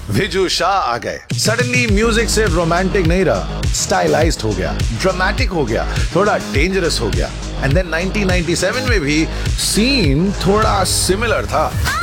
विजू शाह आ गए। Suddenly music से romantic नहीं रहा, स्टाइलाइज्ड हो गया, ड्रामेटिक हो गया, थोड़ा डेंजरस हो गया। एंड देन 1997 में भी सीन थोड़ा सिमिलर था।